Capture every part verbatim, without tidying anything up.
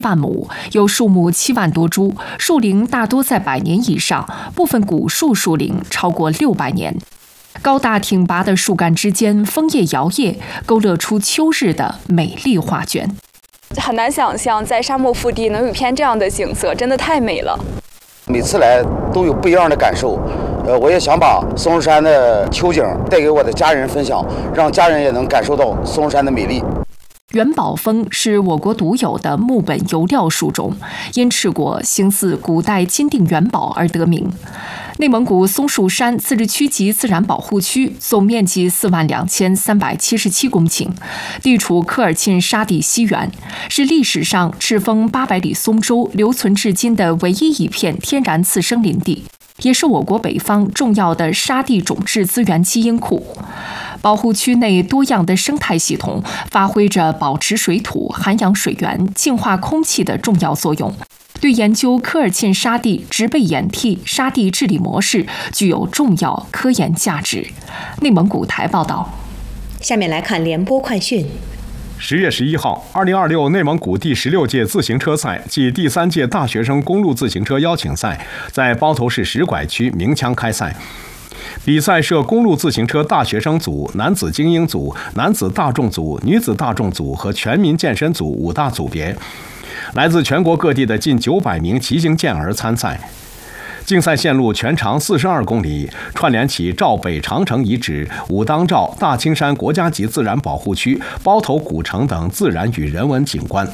万亩，有树木七万多株，树龄大多在百年以上，部分古树树龄超过六百年。高大挺拔的树干之间，枫叶摇曳，勾勒出秋日的美丽画卷。 很难想象，在沙漠腹地能有一片这样的景色，真的太美了。 每次来都有不一样的感受，呃，我也想把松树山的秋景带给我的家人分享，让家人也能感受到松树山的美丽。 元宝枫是我国独有的木本油料树种，因赤果形似古代金锭元宝而得名。内蒙古松树山自治区级自然保护区总面积四万两千三百七十七公顷，地处科尔沁沙地西缘，是历史上赤峰八百里松州留存至今的唯一一片天然次生林地，也是我国北方重要的沙地种质资源基因库。保护区内多样的生态系统发挥着保持水土、涵养水源、净化空气的重要作用，对研究科尔沁沙地植被演替、沙地治理模式具有重要科研价值。内蒙古台报道。 下面来看联播快讯。 十月十一号，二零二六内蒙古第十六届自行车赛暨第三届大学生公路自行车邀请赛在包头市石拐区鸣枪开赛。比赛设公路自行车大学生组、男子精英组、男子大众组、女子大众组和全民健身组五大组别，来自全国各地的近九百名骑行健儿参赛。竞赛线路全长四十二公里，串联起赵北长城遗址、武当赵、大青山国家级自然保护区、包头古城等自然与人文景观。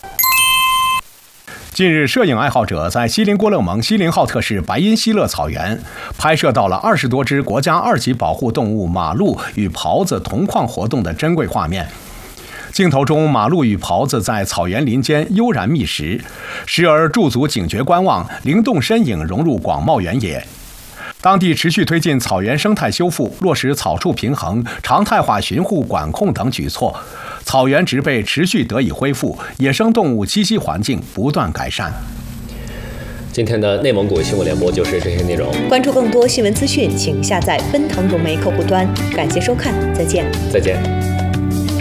近日，摄影爱好者在锡林郭勒盟锡林浩特市白音希勒草原拍摄到了二十多只国家二级保护动物马鹿与狍子同框活动的珍贵画面。镜头中，马鹿与狍子在草原林间悠然觅食，时而驻足警觉观望，灵动身影融入广袤原野。当地持续推进草原生态修复，落实草树平衡、常态化巡护管控等举措，草原植被持续得以恢复，野生动物栖息环境不断改善。 今天的内蒙古新闻联播就是这些内容。 关注更多新闻资讯，请下载奔腾融媒客户端。感谢收看，再见。 再见。